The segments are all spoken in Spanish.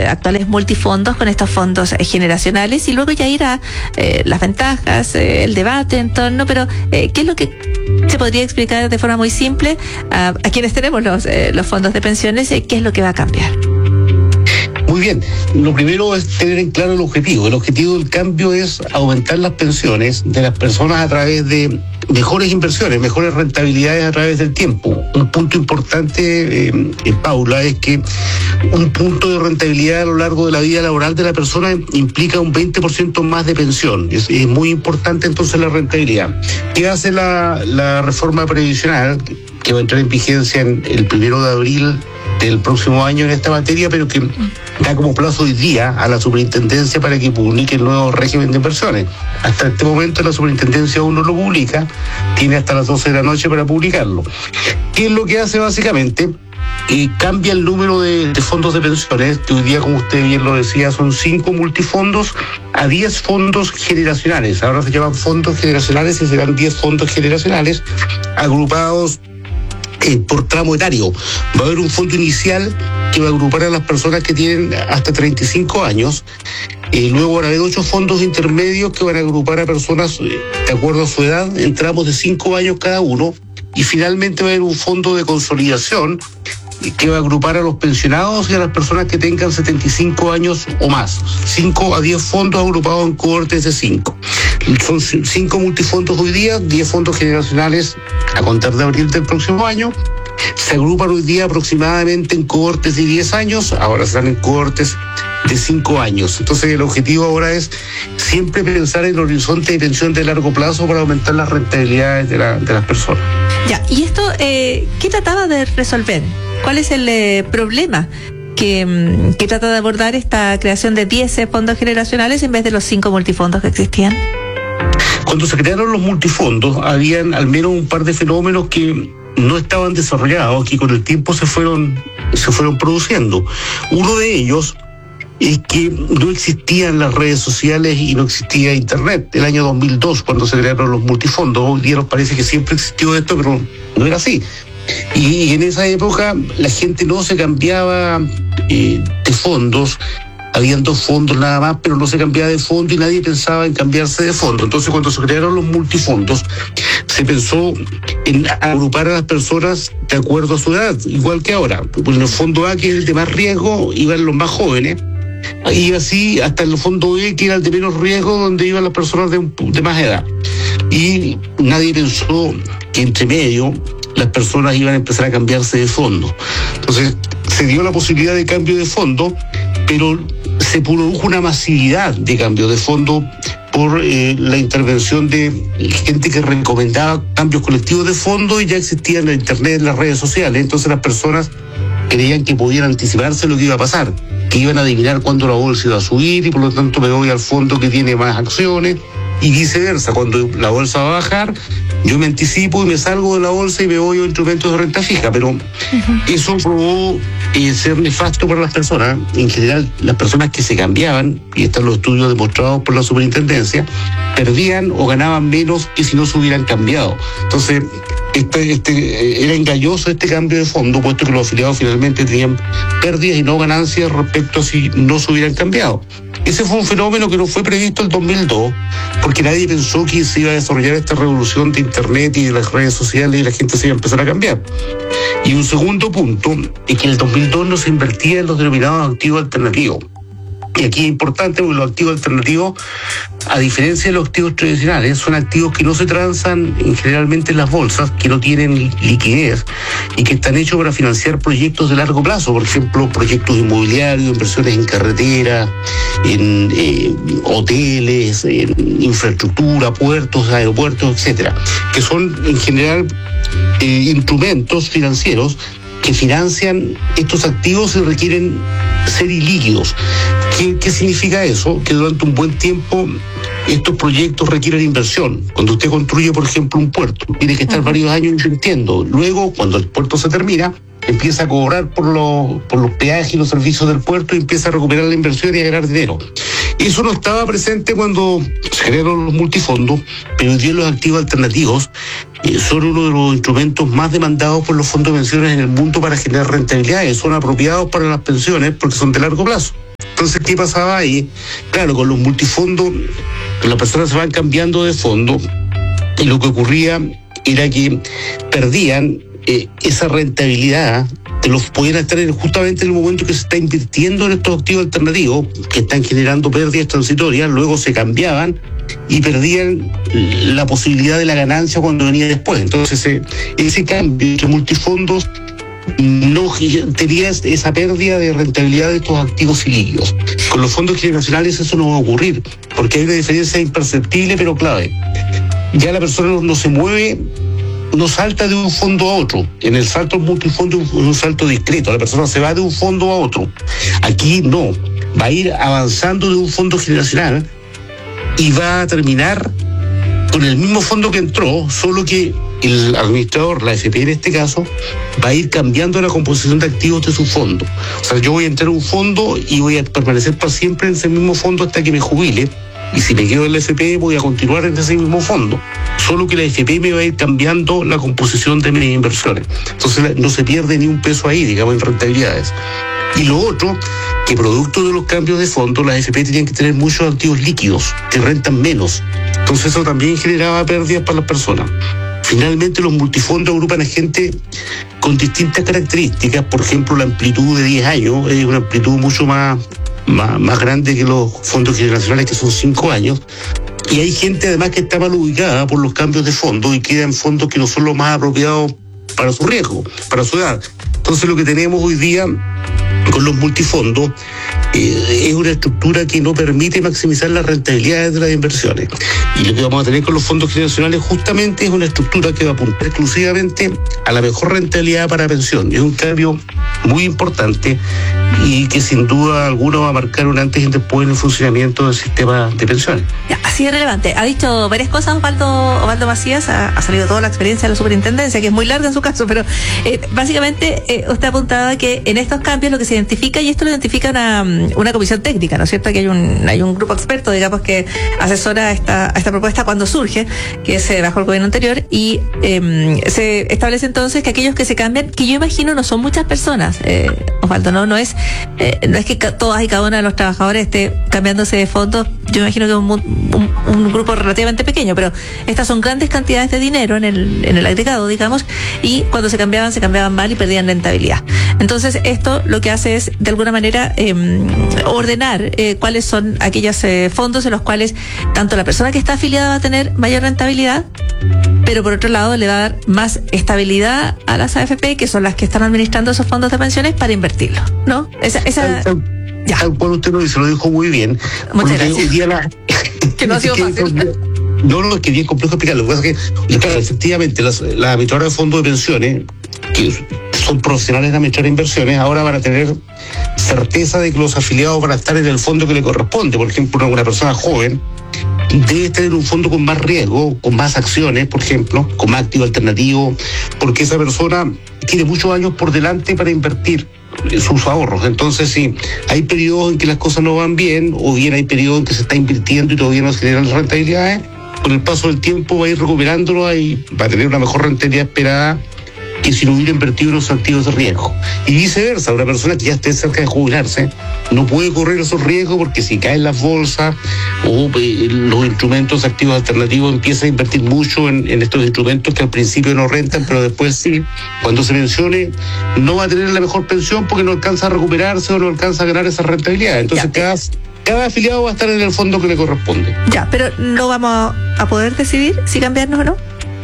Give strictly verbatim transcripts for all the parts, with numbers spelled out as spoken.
actuales multifondos con estos fondos eh, generacionales y luego ya ir a eh, las ventajas, eh, el debate en torno, pero eh, ¿qué es lo que se podría explicar de forma muy simple a, a quienes tenemos los, eh, los fondos de pensiones? Eh, ¿Qué es lo que va a cambiar? Muy bien, lo primero es tener en claro el objetivo. El objetivo del cambio es aumentar las pensiones de las personas a través de mejores inversiones, mejores rentabilidades a través del tiempo. Un punto importante, eh, eh, Paula, es que un punto de rentabilidad a lo largo de la vida laboral de la persona implica un veinte por ciento más de pensión. Es, es muy importante entonces la rentabilidad. ¿Qué hace la, la reforma previsional, que va a entrar en vigencia en el primero de abril del próximo año en esta materia, pero que da como plazo hoy día a la superintendencia para que publique el nuevo régimen de inversiones? Hasta este momento la superintendencia aún no lo publica, tiene hasta las doce de la noche para publicarlo. ¿Qué es lo que hace básicamente? Eh, cambia el número de, de fondos de pensiones, que hoy día, como usted bien lo decía, son cinco multifondos a diez fondos generacionales. Ahora se llaman fondos generacionales y serán diez fondos generacionales agrupados Eh, por tramo etario. Va a haber un fondo inicial que va a agrupar a las personas que tienen hasta treinta y cinco años. Eh, luego van a haber ocho fondos intermedios que van a agrupar a personas eh, de acuerdo a su edad en tramos de cinco años cada uno. Y finalmente va a haber un fondo de consolidación que va a agrupar a los pensionados y a las personas que tengan setenta y cinco años o más. cinco a diez fondos agrupados en cohortes de cinco. Son cinco multifondos hoy día, diez fondos generacionales a contar de abril del próximo año. Se agrupan hoy día aproximadamente en cohortes de diez años, ahora están en cohortes de cinco años. Entonces el objetivo ahora es siempre pensar en el horizonte de pensión de largo plazo para aumentar las rentabilidades de, la, de las personas. Ya, ¿y esto eh, qué trataba de resolver? ¿Cuál es el eh, problema que, que trata de abordar esta creación de diez fondos generacionales en vez de los cinco multifondos que existían? Cuando se crearon los multifondos, habían al menos un par de fenómenos que no estaban desarrollados, que con el tiempo se fueron, se fueron produciendo. Uno de ellos es que no existían las redes sociales y no existía Internet. El año dos mil dos, cuando se crearon los multifondos, hoy día nos parece que siempre existió esto, pero no era así. Y en esa época la gente no se cambiaba eh, de fondos. Habían dos fondos nada más, pero no se cambiaba de fondo y nadie pensaba en cambiarse de fondo. Entonces, cuando se crearon los multifondos, se pensó en agrupar a las personas de acuerdo a su edad, igual que ahora. En el fondo A, que es el de más riesgo, iban los más jóvenes, y así hasta el fondo B, que era el de menos riesgo, donde iban las personas de, de más edad. Y nadie pensó que entre medio las personas iban a empezar a cambiarse de fondo. Entonces, se dio la posibilidad de cambio de fondo, pero se produjo una masividad de cambio de fondo por eh, la intervención de gente que recomendaba cambios colectivos de fondo, y ya existían en Internet, las redes sociales. Entonces las personas creían que podían anticiparse lo que iba a pasar, que iban a adivinar cuándo la bolsa iba a subir y por lo tanto me voy al fondo que tiene más acciones, y viceversa. Cuando la bolsa va a bajar, yo me anticipo y me salgo de la bolsa y me voy a instrumentos de renta fija. Pero uh-huh. eso probó eh, ser nefasto para las personas. En general, las personas que se cambiaban, y están los estudios demostrados por la superintendencia, perdían o ganaban menos que si no se hubieran cambiado. Entonces, este, este era engañoso este cambio de fondo, puesto que los afiliados finalmente tenían pérdidas y no ganancias respecto a si no se hubieran cambiado. Ese fue un fenómeno que no fue previsto en dos mil dos, porque nadie pensó que se iba a desarrollar esta revolución de Internet y de las redes sociales y la gente se iba a empezar a cambiar. Y un segundo punto es que en el dos mil dos no se invertía en los denominados activos alternativos. Y aquí es importante porque los activos alternativos, a diferencia de los activos tradicionales, son activos que no se transan en, generalmente en las bolsas, que no tienen liquidez y que están hechos para financiar proyectos de largo plazo, por ejemplo, proyectos inmobiliarios, inversiones en carretera, en eh, hoteles, en infraestructura, puertos, aeropuertos, etcétera, que son en general eh, instrumentos financieros que financian estos activos y requieren ser ilíquidos. ¿Qué, ¿Qué significa eso? Que durante un buen tiempo estos proyectos requieren inversión. Cuando usted construye, por ejemplo, un puerto, tiene que estar varios años invirtiendo. Luego, cuando el puerto se termina, empieza a cobrar por los, por los peajes y los servicios del puerto y empieza a recuperar la inversión y a ganar dinero. Eso no estaba presente cuando se crearon los multifondos, pero hoy día los activos alternativos eh, son uno de los instrumentos más demandados por los fondos de pensiones en el mundo para generar rentabilidades. Son apropiados para las pensiones porque son de largo plazo. Entonces, ¿qué pasaba ahí? Claro, con los multifondos, las personas se van cambiando de fondo y lo que ocurría era que perdían eh, esa rentabilidad, que los podían estar en, justamente en el momento que se está invirtiendo en estos activos alternativos, que están generando pérdidas transitorias, luego se cambiaban y perdían la posibilidad de la ganancia cuando venía después. Entonces, ese, ese cambio entre multifondos no tenía esa pérdida de rentabilidad de estos activos líquidos. Con los fondos generacionales eso no va a ocurrir, porque hay una diferencia imperceptible pero clave. Ya la persona no, no se mueve, no salta de un fondo a otro. En el salto multifondo es un salto discreto, la persona se va de un fondo a otro. Aquí no, va a ir avanzando de un fondo generacional y va a terminar con el mismo fondo que entró, solo que el administrador, la F P en este caso, va a ir cambiando la composición de activos de su fondo. O sea, yo voy a entrar a un fondo y voy a permanecer para siempre en ese mismo fondo hasta que me jubile. Y si me quedo en la F P, voy a continuar en ese mismo fondo. Solo que la F P me va a ir cambiando la composición de mis inversiones. Entonces no se pierde ni un peso ahí, digamos, en rentabilidades. Y lo otro, que producto de los cambios de fondo, las F P tenían que tener muchos activos líquidos, que rentan menos. Entonces eso también generaba pérdidas para las personas. Finalmente, los multifondos agrupan a gente con distintas características. Por ejemplo, la amplitud de diez años es una amplitud mucho más, más, más grande que los fondos generacionales, que son cinco años. Y hay gente además que está mal ubicada por los cambios de fondos y queda en fondos que no son los más apropiados para su riesgo, para su edad. Entonces, lo que tenemos hoy día con los multifondos eh, es una estructura que no permite maximizar las rentabilidades de las inversiones. Y lo que vamos a tener con los fondos generacionales justamente es una estructura que va a apuntar exclusivamente a la mejor rentabilidad para pensión. Es un cambio muy importante y que sin duda alguna va a marcar un antes y un después en el funcionamiento del sistema de pensiones. Ya, así es relevante. Ha dicho varias cosas Osvaldo, Osvaldo Macías, ha, ha salido toda la experiencia de la superintendencia, que es muy larga en su caso, pero eh, básicamente eh, usted apuntaba que en estos cambios lo que se identifica, y esto lo identifica una, una comisión técnica, ¿no es cierto? Que hay un, hay un grupo experto, digamos, que asesora esta, esta propuesta cuando surge, que es bajo el gobierno anterior, y eh, se establece entonces que aquellos que se cambian, que yo imagino no son muchas personas, eh, Osvaldo, no, no es eh, no es que ca- todas y cada uno de los trabajadores esté cambiándose de fondos. Yo imagino que es un, un, un grupo relativamente pequeño, pero estas son grandes cantidades de dinero en el, en el agregado, digamos, y cuando se cambiaban, se cambiaban mal y perdían rentabilidad. Entonces, esto lo que hace es, de alguna manera, eh, ordenar eh, cuáles son aquellos eh, fondos en los cuales tanto la persona que está afiliada va a tener mayor rentabilidad, pero por otro lado le va a dar más estabilidad a las A F P, que son las que están administrando esos fondos de pensiones, para invertirlo, ¿no? Esa, esa... Ya. Tal cual usted lo dice, lo dijo muy bien. Muchas gracias. Hoy día la... que no ha sido fácil. No, no, es que es bien complejo explicarlo. Lo que pasa es que, claro, efectivamente, las, las administradoras de fondos de pensiones, que son profesionales de administrar inversiones, ahora van a tener certeza de que los afiliados van a estar en el fondo que le corresponde. Por ejemplo, una, una persona joven debe estar en un fondo con más riesgo, con más acciones, por ejemplo, con más activo alternativo, porque esa persona tiene muchos años por delante para invertir sus ahorros. Entonces, sí, hay periodos en que las cosas no van bien, o bien hay periodos en que se está invirtiendo y todavía no se generan las rentabilidades. Con el paso del tiempo va a ir recuperándolo y va a tener una mejor rentabilidad esperada que si no hubiera invertido en los activos de riesgo. Y viceversa, una persona que ya esté cerca de jubilarse no puede correr esos riesgos, porque si caen las bolsas o eh, los instrumentos activos alternativos, empieza a invertir mucho en, en estos instrumentos que al principio no rentan, pero después sí. Cuando se mencione, no va a tener la mejor pensión porque no alcanza a recuperarse o no alcanza a ganar esa rentabilidad. Entonces, cada, cada afiliado va a estar en el fondo que le corresponde. Ya, pero no vamos a poder decidir si cambiarnos o no.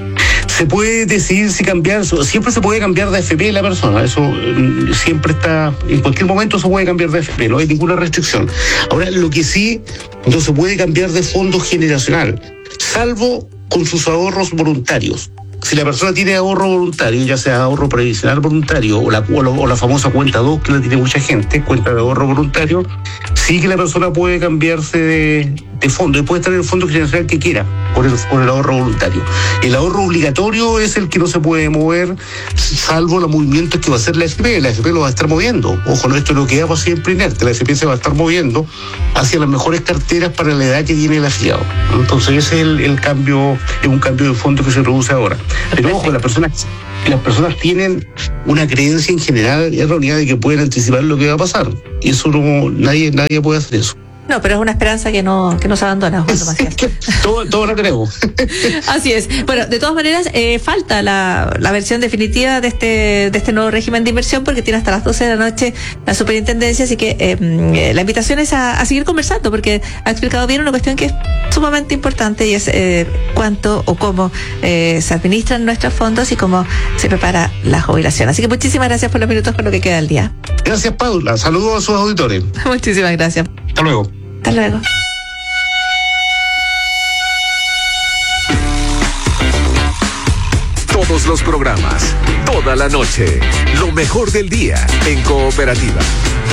Se puede decidir si cambiar, siempre se puede cambiar de A F P la persona, eso siempre está, en cualquier momento se puede cambiar de A F P, no hay ninguna restricción. Ahora, lo que sí, no se puede cambiar de fondo generacional, salvo con sus ahorros voluntarios. Si la persona tiene ahorro voluntario, ya sea ahorro previsional voluntario o la, o la, o la famosa cuenta dos, que la tiene mucha gente, cuenta de ahorro voluntario, sí que la persona puede cambiarse de, de fondo y puede estar en el fondo generacional que quiera, por el, por el ahorro voluntario. El ahorro obligatorio es el que no se puede mover, salvo los movimientos que va a hacer la A F P. La A F P lo va a estar moviendo. Ojo, no, esto no queda por siempre inerte. La A F P se va a estar moviendo hacia las mejores carteras para la edad que tiene el afiliado. Entonces ese es el, el cambio, es un cambio de fondo que se produce ahora. Pero ojo, las personas, las personas tienen una creencia en general errónea de que pueden anticipar lo que va a pasar. Y eso no, nadie, nadie puede hacer eso. No, pero es una esperanza que no, que no se abandona, Osvaldo Macías. todo, todo lo tenemos. Así es. Bueno, de todas maneras, eh, falta la, la versión definitiva de este, de este nuevo régimen de inversión, porque tiene hasta las doce de la noche la superintendencia, así que eh, la invitación es a, a seguir conversando, porque ha explicado bien una cuestión que es sumamente importante, y es eh, cuánto o cómo eh, se administran nuestros fondos y cómo se prepara la jubilación. Así que muchísimas gracias por los minutos con lo que queda del día. Gracias, Paula. Saludos a sus auditores. Muchísimas gracias. Hasta luego. Hasta luego. Todos los programas, toda la noche, lo mejor del día en Cooperativa.